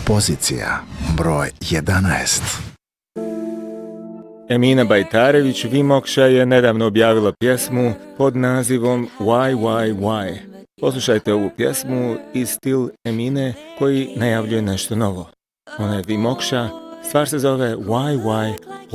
Pozicija broj 11. Emina Bajtarević Vimokša je nedavno objavila pjesmu pod nazivom Why. Poslušajte ovu pjesmu i stil Emine koji najavljuje nešto novo. Ona je Vimokša, stvar se zove Why.